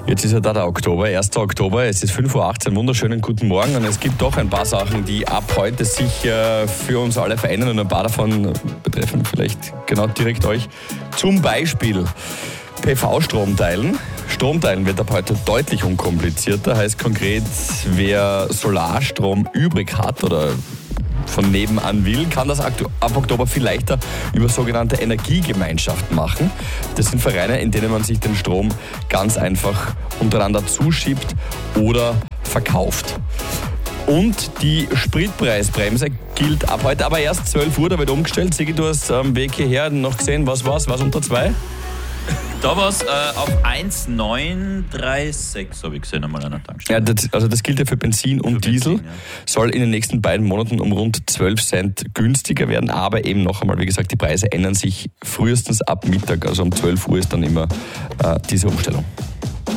Jetzt ist ja da der Oktober, 1. Oktober, es ist 5.18 Uhr, wunderschönen guten Morgen und es gibt doch ein paar Sachen, die ab heute sich für uns alle verändern und ein paar davon betreffen vielleicht genau direkt euch. Zum Beispiel PV-Stromteilen. Stromteilen wird ab heute deutlich unkomplizierter, heißt konkret, wer Solarstrom übrig hat oder von nebenan will, kann das ab Oktober viel leichter über sogenannte Energiegemeinschaften machen. Das sind Vereine, in denen man sich den Strom ganz einfach untereinander zuschiebt oder verkauft. Und die Spritpreisbremse gilt ab heute, aber erst 12 Uhr, da wird umgestellt. Sigi, du hast am Weg hierher noch gesehen, was unter 2? Da war es auf 1,936, habe ich gesehen, einmal an einer Tankstelle. Ja, das gilt ja für Benzin und Diesel. Benzin, ja. Soll in den nächsten beiden Monaten um rund 12 Cent günstiger werden. Aber eben noch einmal, wie gesagt, die Preise ändern sich frühestens ab Mittag. Also um 12 Uhr ist dann immer diese Umstellung.